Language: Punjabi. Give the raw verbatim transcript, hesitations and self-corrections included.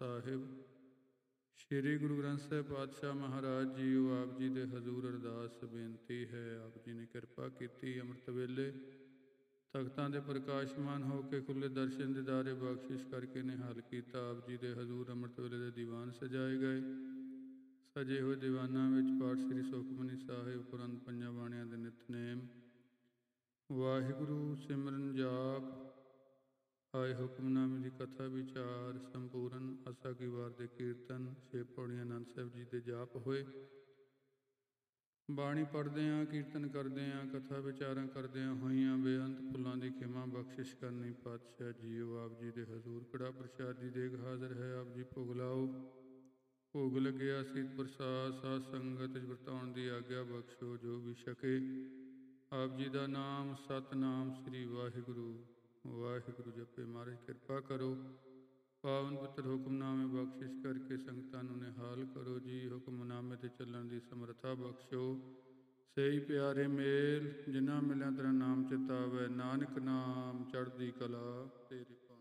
ਸਾਹਿਬ। ਸ਼੍ਰੀ ਗੁਰੂ ਗ੍ਰੰਥ ਸਾਹਿਬ ਪਾਤਸ਼ਾਹ ਮਹਾਰਾਜ ਜੀਓ, ਆਪ ਜੀ ਦੇ ਹਜ਼ੂਰ ਅਰਦਾਸ ਬੇਨਤੀ ਹੈ। ਆਪ ਜੀ ਨੇ ਕਿਰਪਾ ਕੀਤੀ, ਅੰਮ੍ਰਿਤ ਵੇਲੇ ਤਖਤਾਂ ਦੇ ਪ੍ਰਕਾਸ਼ਮਾਨ ਹੋ ਕੇ ਖੁੱਲੇ ਦਰਸ਼ਨ ਦਿਦਾਰੇ ਬਖਸ਼ਿਸ਼ ਕਰਕੇ ਨਿਹਾਲ ਕੀਤਾ। ਆਪ ਜੀ ਦੇ ਹਜ਼ੂਰ ਅੰਮ੍ਰਿਤ ਵੇਲੇ ਦੇ ਦੀਵਾਨ ਸਜਾਏ ਗਏ। ਸਜੇ ਹੋਏ ਦੀਵਾਨਾਂ ਵਿੱਚ ਪਾਠ ਸ੍ਰੀ ਸੁਖਮਨੀ ਸਾਹਿਬ ਉਪਰੰਤ ਪੰਜਾਂ ਬਾਣੀਆਂ ਦੇ ਨਿਤਨੇਮ, ਵਾਹਿਗੁਰੂ ਸਿਮਰਨ ਜਾਪ, ਆਏ ਹੁਕਮਨਾਮੇ ਦੀ ਕਥਾ ਵਿਚਾਰ, ਸੰਪੂਰਨ ਆਸਾ ਕੀ ਵਾਰ ਦੇ ਕੀਰਤਨ, ਛੇ ਪੌੜੀਆਂ ਆਨੰਦ ਸਾਹਿਬ ਜੀ ਦੇ ਜਾਪ ਹੋਏ। ਬਾਣੀ ਪੜ੍ਹਦੇ ਹਾਂ, ਕੀਰਤਨ ਕਰਦੇ ਹਾਂ, ਕਥਾ ਵਿਚਾਰਾਂ ਕਰਦਿਆਂ ਹੋਈਆਂ ਬੇਅੰਤ ਫੁੱਲਾਂ ਦੀ ਖਿਮਾ ਬਖਸ਼ਿਸ਼ ਕਰਨੀ। ਪਾਤਸ਼ਾਹ ਜੀਓ, ਆਪ ਜੀ ਦੇ ਹਜ਼ੂਰ ਕੜਾ ਪ੍ਰਸ਼ਾਦ ਦੀ ਦੇਗ ਹਾਜ਼ਰ ਹੈ। ਆਪ ਜੀ ਭੋਗ ਲਾਓ। ਭੋਗ ਲੱਗਿਆ ਸੀਤ ਪ੍ਰਸਾਦ, ਸਾਧ ਸੰਗਤ ਵਿੱਚ ਵਰਤਾਉਣ ਦੀ ਆਗਿਆ ਬਖਸ਼ੋ। ਜੋ ਵੀ ਛਕੇ ਆਪ ਜੀ ਦਾ ਨਾਮ ਸਤਿਨਾਮ ਸ੍ਰੀ ਵਾਹਿਗੁਰੂ ਵਾਹਿਗੁਰੂ ਜਪੇ। ਮਹਾਰਾਜ ਕਿਰਪਾ ਕਰੋ, ਪਾਵਨ ਪੁੱਤਰ ਹੁਕਮਨਾਮੇ ਬਖਸ਼ਿਸ਼ ਕਰਕੇ ਸੰਗਤਾਂ ਨੂੰ ਨਿਹਾਲ ਕਰੋ ਜੀ। ਹੁਕਮਨਾਮੇ ਤੇ ਚੱਲਣ ਦੀ ਸਮਰੱਥਾ ਬਖਸ਼ੋ। ਸਹੀ ਪਿਆਰੇ ਮੇਲ ਜਿਨ੍ਹਾਂ ਮਿਲਿਆ ਤੇਰਾ ਨਾਮ ਚਿਤਾਵੈ, ਨਾਨਕ ਨਾਮ ਚੜ੍ਹਦੀ ਕਲਾ ਤੇਰੇ।